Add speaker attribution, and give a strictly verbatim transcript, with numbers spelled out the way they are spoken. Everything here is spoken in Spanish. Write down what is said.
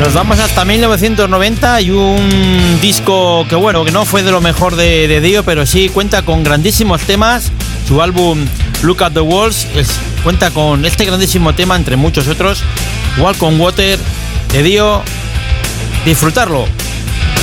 Speaker 1: Nos vamos hasta mil novecientos noventa y un disco que bueno, que no fue de lo mejor de, de Dio, pero sí cuenta con grandísimos temas. Su álbum Look at the Walls es, cuenta con este grandísimo tema, entre muchos otros, Walk on Water de Dio. Disfrutarlo.